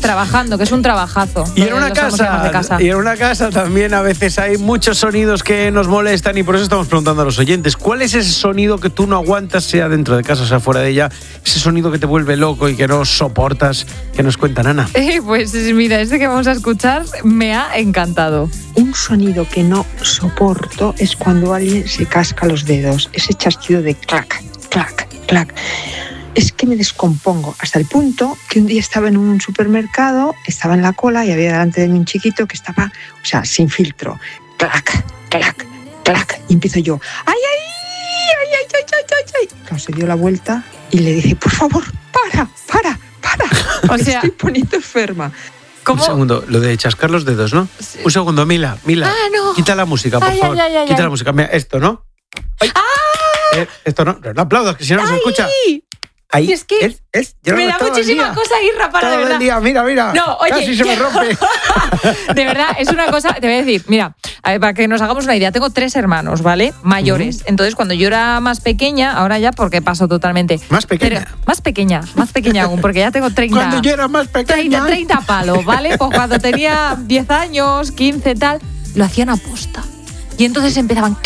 trabajando, que es un trabajazo. Y en una casa también a veces hay muchos sonidos que nos molestan y por eso estamos preguntando a los oyentes, ¿cuál es ese sonido que tú no aguantas, sea dentro de casa, sea fuera de ella? Ese sonido que te vuelve loco y que no soportas. ¿Qué nos cuenta Ana? Pues mira, este que vamos a escuchar me ha encantado. Un sonido que no soporto es cuando alguien se casca los dedos. Ese chasquido de clac, clac, clac. Es que me descompongo hasta el punto que un día estaba en un supermercado, estaba en la cola y había delante de mí un chiquito que estaba, sin filtro. Clac, clac, clac. Y empiezo yo, ¡ay, ay, ay, ay, ay, ay, ay! Claro, se dio la vuelta y le dije, por favor, para. O sea, estoy poniendo enferma. ¿Cómo? Un segundo, lo de chascar los dedos, ¿no? Sí. Un segundo, Mila. No. Quita la música, por favor. Quita la música. Mira, esto, ¿no? Ay. Esto no aplaudas, que si no se escucha. Ahí es que me da muchísima cosa, Irra, para de verdad. Todo el día, mira. No, oye, casi se me rompe. De verdad, es una cosa, te voy a decir, mira, para que nos hagamos una idea, tengo 3 hermanos, ¿vale? Mayores. Uh-huh. Entonces, cuando yo era más pequeña, ahora ya porque paso totalmente. ¿Más pequeña? Pero, más pequeña aún, porque ya tengo 30. Cuando yo era más pequeña. 30 palos, ¿vale? Pues cuando tenía 10 años, 15, tal, lo hacían a posta. Y entonces empezaban...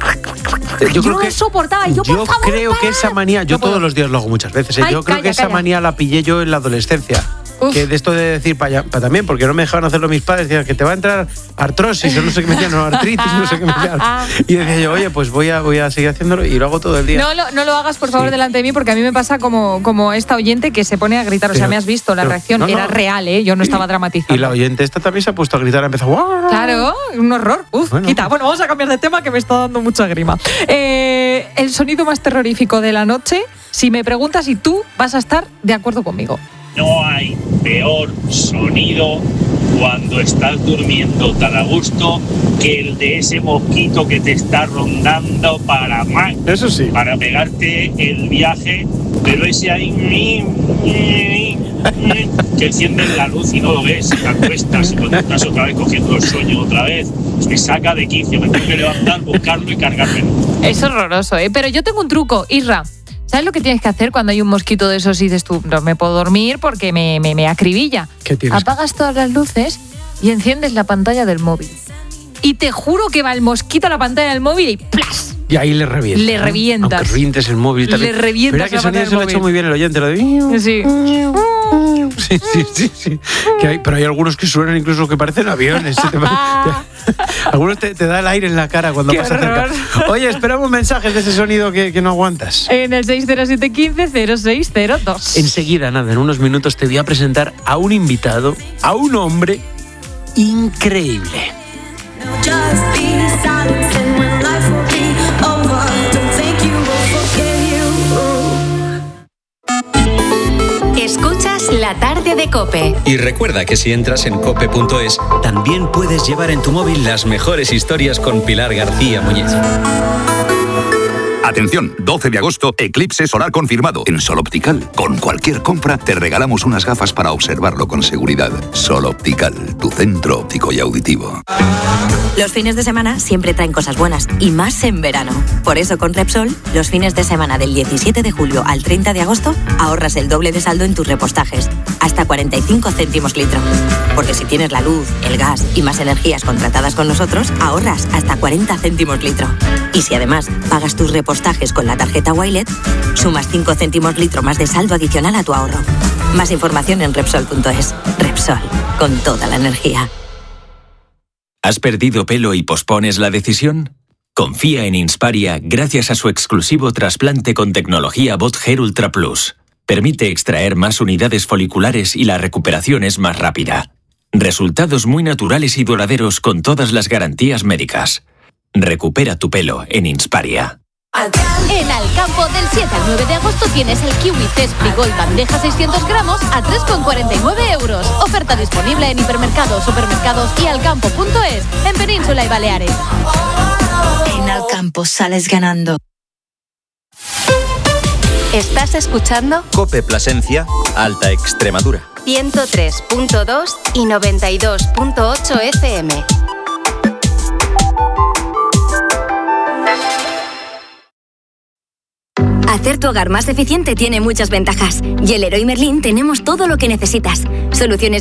Yo no lo soportaba. Yo creo que esa manía, yo todos los días lo hago muchas veces. Yo creo que esa manía la pillé yo en la adolescencia. Uf. Que de esto de decir para también, porque no me dejaban hacerlo mis padres, decían que te va a entrar artrosis o no sé qué me decían, artritis, no sé qué me decían. Y decía yo, oye, pues voy a seguir haciéndolo y lo hago todo el día. No lo hagas, por favor, delante de mí, porque a mí me pasa como esta oyente que se pone a gritar. O sea, me has visto, la reacción era real, ¿eh? Yo no estaba dramatizando. Y la oyente esta también se ha puesto a gritar, ha empezado. ¡Wow! Claro, un horror. Quita. Bueno, vamos a cambiar de tema que me está dando mucha grima. El sonido más terrorífico de la noche, si me preguntas si tú vas a estar de acuerdo conmigo. No hay peor sonido cuando estás durmiendo tan a gusto que el de ese mosquito que te está rondando para eso sí, para pegarte el viaje, pero ese ahí que enciendes la luz y no lo ves, y te acuestas y cuando estás otra vez cogiendo el sueño otra vez, pues me saca de quicio, me tengo que levantar, buscarlo y cargarme. Es horroroso, pero yo tengo un truco, Isra. ¿Sabes lo que tienes que hacer cuando hay un mosquito de esos y dices tú, no me puedo dormir porque me acribilla? ¿Qué tienes? Apagas todas las luces y enciendes la pantalla del móvil. Y te juro que va el mosquito a la pantalla del móvil y +plas. Y ahí le revientas. Le revientas. Aunque revientes el móvil también. Le revientas. Espera, que sonido se lo ha hecho muy bien el oyente. Lo de... Sí. Sí. Pero hay algunos que suenan incluso que parecen aviones. Algunos te da el aire en la cara cuando pasa cerca. Oye, esperamos mensajes de ese sonido que no aguantas. En el 60715-0602. Enseguida, en unos minutos te voy a presentar a un invitado, a un hombre increíble. Escuchas La Tarde de COPE. Y recuerda que si entras en cope.es, también puedes llevar en tu móvil las mejores historias con Pilar García Muñiz. Atención, 12 de agosto, eclipse solar confirmado en Sol Optical. Con cualquier compra te regalamos unas gafas para observarlo con seguridad. Sol Optical, tu centro óptico y auditivo. Los fines de semana siempre traen cosas buenas, y más en verano. Por eso con Repsol, los fines de semana del 17 de julio al 30 de agosto, ahorras el doble de saldo en tus repostajes, hasta 45 céntimos litro. Porque si tienes la luz, el gas y más energías contratadas con nosotros, ahorras hasta 40 céntimos litro. Y si además pagas tus repostajes con la tarjeta Wilet, sumas 5 céntimos litro más de saldo adicional a tu ahorro. Más información en Repsol.es. Repsol, con toda la energía. ¿Has perdido pelo y pospones la decisión? Confía en Insparia gracias a su exclusivo trasplante con tecnología Bot Hair Ultra Plus. Permite extraer más unidades foliculares y la recuperación es más rápida. Resultados muy naturales y duraderos con todas las garantías médicas. Recupera tu pelo en Insparia. En Alcampo, del 7 al 9 de agosto tienes el kiwi Zespri Gold bandeja 600 gramos a 3,49 euros. Oferta disponible en hipermercados, supermercados y alcampo.es, en Península y Baleares. En Alcampo sales ganando. ¿Estás escuchando? COPE Plasencia, Alta Extremadura. 103.2 y 92.8 FM. Hacer tu hogar más eficiente tiene muchas ventajas. Y en Leroy Merlin tenemos todo lo que necesitas. Soluciones